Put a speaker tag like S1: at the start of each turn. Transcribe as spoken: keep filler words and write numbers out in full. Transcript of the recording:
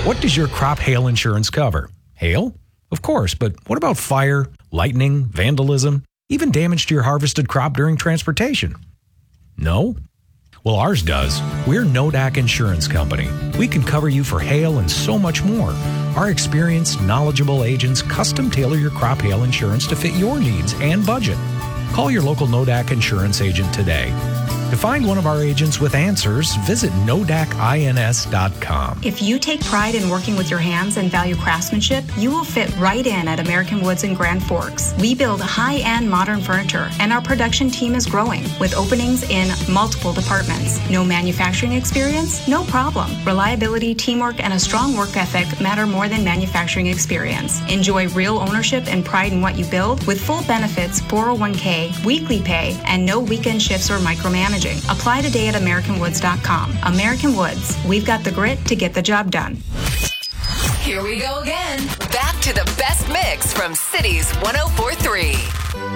S1: What does your crop hail insurance cover? Hail? Of course, but what about fire, lightning, vandalism, even damage to your harvested crop during transportation? No? Well, ours does. We're Nodak Insurance Company. We can cover you for hail and so much more. Our experienced, knowledgeable agents custom tailor your crop hail insurance to fit your needs and budget. Call your local Nodak Insurance agent today. To find one of our agents with answers, visit nodak ins dot com.
S2: If you take pride in working with your hands and value craftsmanship, you will fit right in at American Woods in Grand Forks. We build high-end modern furniture, and our production team is growing with openings in multiple departments. No manufacturing experience? No problem. Reliability, teamwork, and a strong work ethic matter more than manufacturing experience. Enjoy real ownership and pride in what you build with full benefits, four oh one k, weekly pay, and no weekend shifts or micromanaging. Apply today at american woods dot com. American Woods, we've got the grit to get the job done.
S3: Here we go again. Back to the best mix from Cities one oh four point three.